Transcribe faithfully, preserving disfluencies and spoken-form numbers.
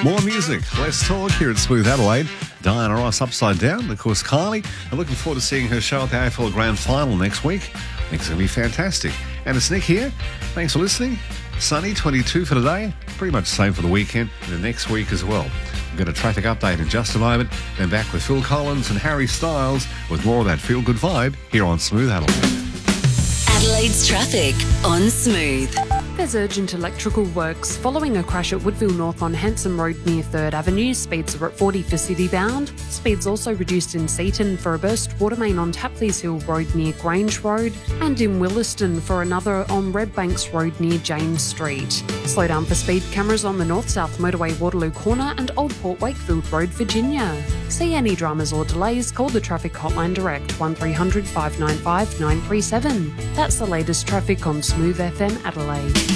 More music, less talk here at Smooth Adelaide. Diana Ross upside down, of course, Kylie. I'm looking forward to seeing her show at the A F L Grand Final next week. I think it's going to be fantastic. And it's Nick here. Thanks for listening. Sunny, twenty-two for today. Pretty much the same for the weekend and the next week as well. We've got a traffic update in just a moment. Then back with Phil Collins and Harry Styles with more of that feel-good vibe here on Smooth Adelaide. Adelaide's traffic on Smooth. There's urgent electrical works following a crash at Woodville North on Hanson Road near third Avenue. Speeds are at forty for city bound. Speeds also reduced in Seaton for a burst water main on Tapley's Hill Road near Grange Road, and in Williston for another on Redbanks Road near James Street. Slow down for speed cameras on the north-south motorway Waterloo Corner and Old Port Wakefield Road, Virginia. See any dramas or delays, call the traffic hotline direct one three hundred, five nine five, nine three seven. That's the latest traffic on Smooth F M Adelaide.